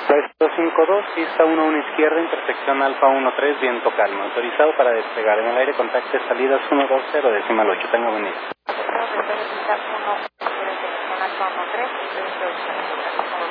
Puesto 52, pista 11 izquierda, intersección Alfa 13, viento calmo. Autorizado para despegar. En el aire contacte salidas 120, decimal 8. Tenga buen día. Alfa 13, viento calmo.